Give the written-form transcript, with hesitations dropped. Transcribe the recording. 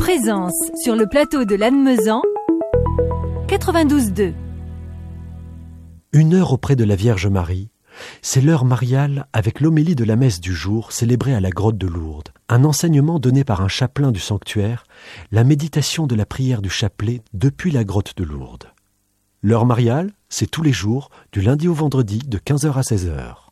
Présence sur le plateau de Lannemezan, 92.2. 1 heure auprès de la Vierge Marie, c'est l'heure mariale avec l'homélie de la messe du jour célébrée à la grotte de Lourdes. Un enseignement donné par un chapelain du sanctuaire, la méditation de la prière du chapelet depuis la grotte de Lourdes. L'heure mariale, c'est tous les jours, du lundi au vendredi, de 15h à 16h.